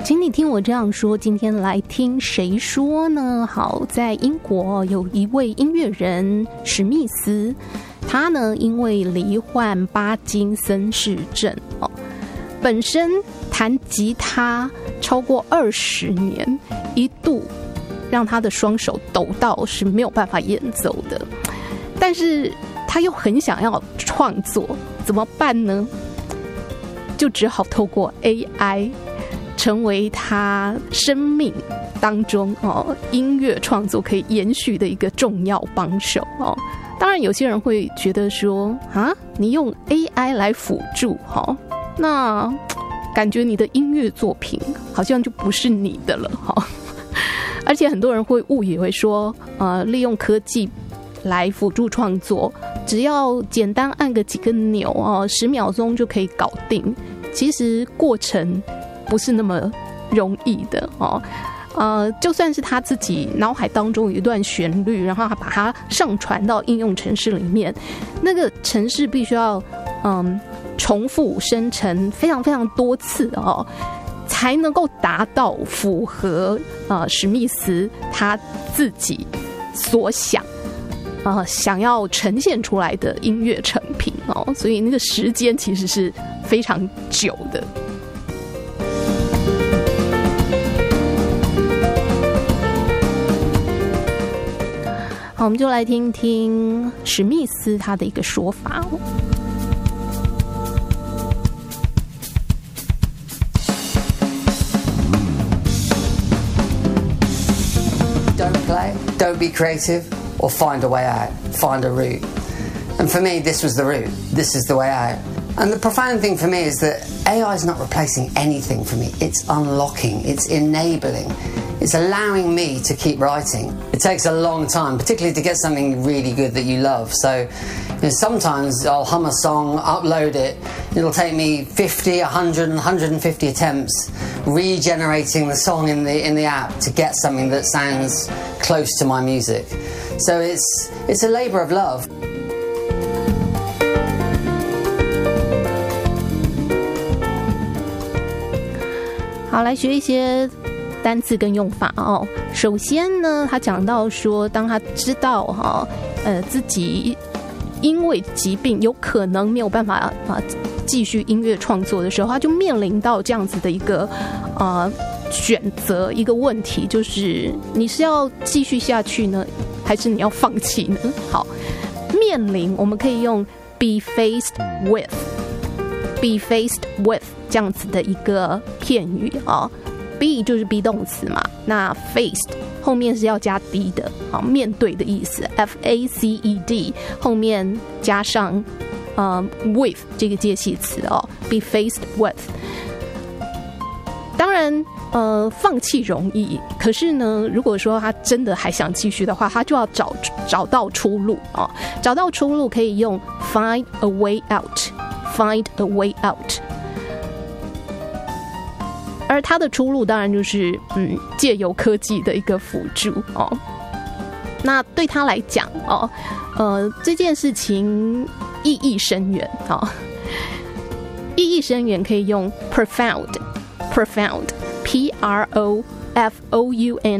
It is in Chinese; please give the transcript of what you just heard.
请你听我这样说，今天来听谁说呢？好，在英国有一位音乐人史密斯，他呢因为罹患巴金森氏症本身弹吉他超过20年，一度让他的双手抖到是没有办法演奏的，但是他又很想要创作，怎么办呢？就只好透过 AI 成为他生命当中音乐创作可以延续的一个重要帮手当然有些人会觉得说你用 AI 来辅助那感觉你的音乐作品好像就不是你的了而且很多人会误以为说利用科技来辅助创作，只要简单按个几个钮10秒钟就可以搞定，其实过程不是那么容易的就算是他自己脑海当中有一段旋律，然后他把它上传到应用程式里面，那个程式必须要重复生成非常非常多次才能够达到符合史密斯他自己所想要呈现出来的音乐成品所以那个时间其实是非常久的。好，我们就来听听史密斯他的一个说法 Don't play, don't be creative, or find a way out, find a route. And for me, this was the route. This is the way out. And the profound thing for me is that AI is not replacing anything for me. It's unlocking, it's enabling, it's allowing me to keep writing. It takes a long time, particularly to get something really good that you love. So sometimes I'll hum a song, upload it, it'll take me 50, 100, 150 attempts regenerating the song in the app to get something that sounds close to my music. So it's a labour of love. 好，来学一些单字跟用法首先呢，他讲到说，当他知道自己因为疾病有可能没有办法继续音乐创作的时候，他就面临到这样子的一个选择，一个问题，就是你是要继续下去呢，还是你要放弃呢？好，面临我们可以用 be faced with。be faced with 这样子的一个片语be 就是 be 动词嘛，那 faced 后面是要加 d 的面对的意思 faced 后面加上with 这个介系词be faced with。 当然放弃容易，可是呢，如果说他真的还想继续的话，他就要找到出路找到出路可以用 find a way out，find a way out， 而它的出路当然就是借由科技的一个辅助那对他来讲这件事情意义深远意义深远可以用 profound P-R-O-F-O-U-N